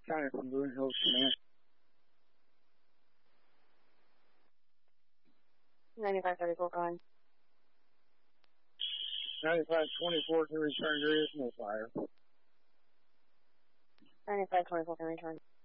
County from Boone Hills Command. 9534 going. 9524 can return. There is no fire. 9524 can return.